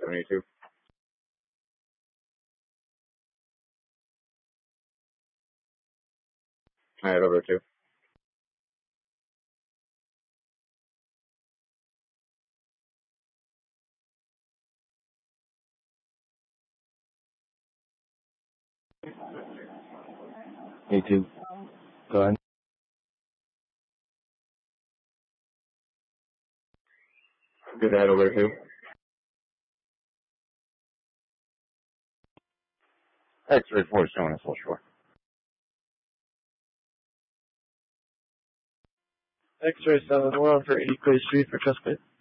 72. Can I head over to? Me too. Go ahead. Good to head over to. X-ray 4 showing us full shore. X-ray 7, we're on for 8 Clay Street for Chesapeake.